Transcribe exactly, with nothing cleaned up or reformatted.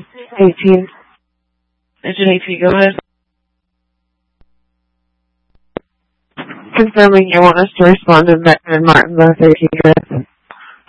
eighteen. Agent eighteen, go ahead. Confirming you want us to respond to Martin Luther King.